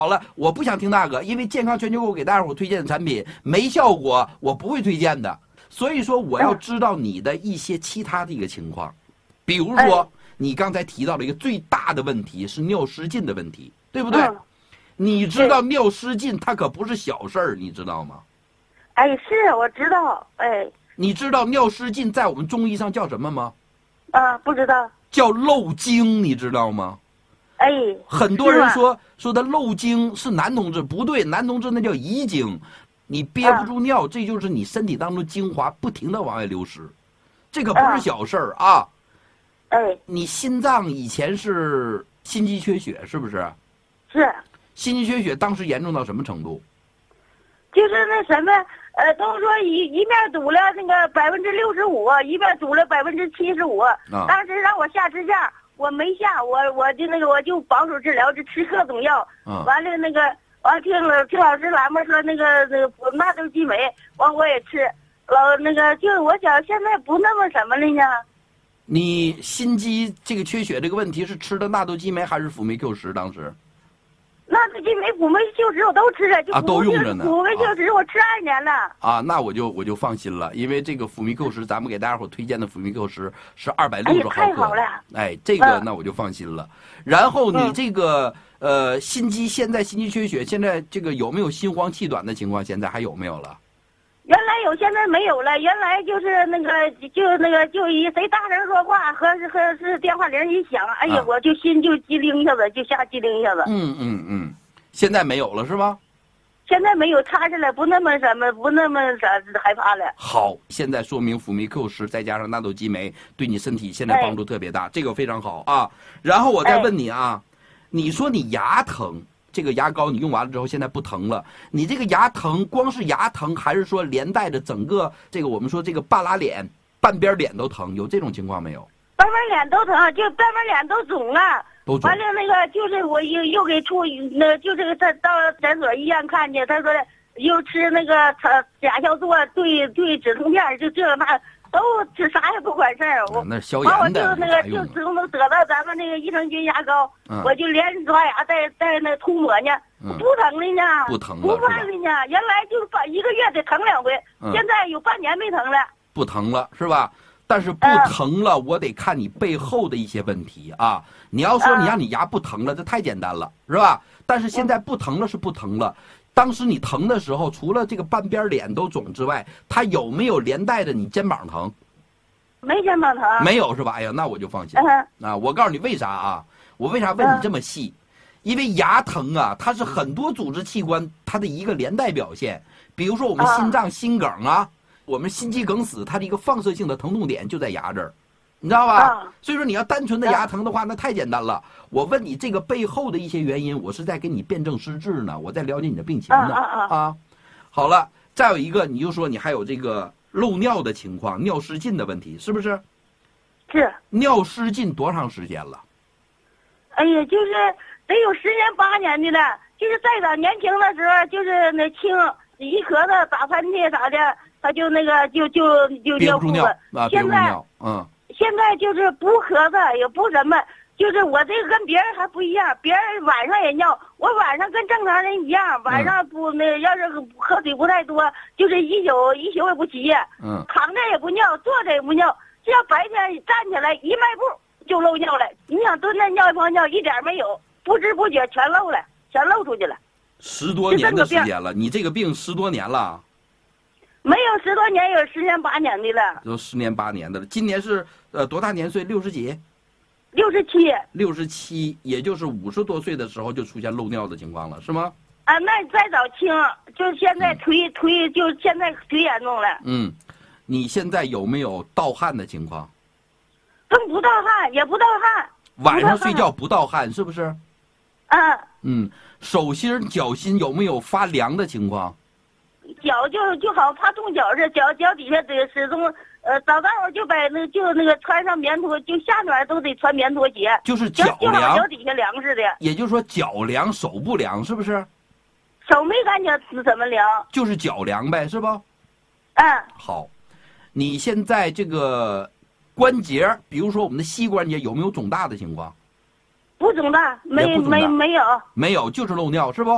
好了，我不想听那个，因为健康全球购给大家伙推荐的产品没效果，我不会推荐的。所以说，我要知道你的一些其他的一个情况，比如说你刚才提到了一个最大的问题是尿失禁的问题，对不对？你知道尿失禁它可不是小事儿，你知道吗？ 哎，是我知道，哎。 你知道尿失禁在我们中医上叫什么吗？ 不知道。 叫漏精，你知道吗？ 哎。 很多人说的漏精是男同志，不对，男同志那叫遗精，你憋不住尿，这就是你身体当中精华不停的往外流失，这可不是小事儿啊。 哎。 你心脏以前是心肌缺血，是不是？ 是。 心肌缺血当时严重到什么程度？ 就是那什么，都说一面堵了那个65%，一面堵了75%。当时让我下支架，我没下，我就保守治疗，就吃各种药。完了听老师栏目说那个纳豆激酶，完我也吃。就我想现在不那么什么了呢。 你心肌这个缺血这个问题是吃的纳豆激酶还是辅酶 Q10？当时？ 纳豆激酶、辅酶 Q10我都吃了， 都用着呢。 辅酶 Q10我吃2年了。 那我就放心了，因为这个辅酶 Q10，咱们给大家伙推荐的辅酶 Q10是260毫克。 太好了。 这个那我就放心了。然后你这个心肌现在心肌缺血，现在这个有没有心慌气短的情况？现在还有没有了？ 原来有，现在没有了。原来就是就谁大声说话和是电话铃一响，哎呀，我就心就机灵一下子，就瞎机灵一下子。 现在没有了是吗？ 现在没有，插下来不那么害怕了。 好，现在说明辅酶 Q10再加上纳豆激酶对你身体现在帮助特别大，这个非常好啊。然后我再问你啊，你说你牙疼，这个牙膏你用完了之后现在不疼了，你这个牙疼光是牙疼，还是说连带着整个这个我们说这个半拉脸、半边脸都疼？有这种情况没有？ 半边脸都疼，就半边脸都肿了。完了就是我又给就是他到诊所医院看去，他说又吃那个甲硝唑对止痛片，就这那都吃啥也不管事儿。 那是消炎的。 就只能得到咱们那个益生菌牙膏，我就连刷牙带那涂抹呢，不疼了呢， 不疼了， 不犯了呢。原来就1个月得疼2回，现在有半年没疼了。 不疼了是吧？但是不疼了，我得看你背后的一些问题啊。你要说你让你牙不疼了，这太简单了，是吧？但是现在不疼了是不疼了。当时你疼的时候，除了这个半边脸都肿之外，它有没有连带着你肩膀疼？ 没肩膀疼。 没有是吧？哎呀，那我就放心了。我告诉你为啥啊？我为啥问你这么细？因为牙疼啊，它是很多组织器官它的一个连带表现。比如说我们心脏心梗啊。我们心肌梗死，它的一个放射性的疼痛点就在牙这儿，你知道吧？所以说你要单纯的牙疼的话，那太简单了。我问你这个背后的一些原因，我是在给你辨证施治呢，我在了解你的病情呢。好了，再有一个，你就说你还有这个漏尿的情况，尿失禁的问题，是不是？ 是。 尿失禁多长时间了？ 哎呀，就是得有10年8年的了。就是再早年轻的时候，就是那一咳嗽、打喷嚏啥的。他就就憋不住尿啊， 现在就是不咳嗽也不什么，就是我这个跟别人还不一样，别人晚上也尿，我晚上跟正常人一样，晚上不要是喝水不太多，就是一宿也不起夜，躺着也不尿，坐着也不尿，只要白天站起来一迈步就漏尿了。你想蹲那尿一泡尿一点没有，不知不觉全漏了，全漏出去了。 10多年的时间了，你这个病10多年了。 没有10多年，有10年8年的了。 都10年8年的了。今年是多大年岁？60几 ？67。 67，也就是50多岁的时候就出现漏尿的情况了，是吗？ 那再早轻，就现在就现在忒严重了。 你现在有没有盗汗的情况？ 更不盗汗，也不盗汗。 晚上睡觉不盗汗，是不是？手心脚心有没有发凉的情况？ 脚就好怕冻脚似的，脚底下得始终早上我就把那个穿上棉拖，就下面都得穿棉拖鞋， 就是脚凉， 脚底下凉似的。 也就是说脚凉手不凉，是不是？ 手没感觉怎么凉， 就是脚凉呗，是不？好，你现在这个关节，比如说我们的膝关节有没有肿大的情况？ 不肿大，没有， 没有，就是漏尿，是不？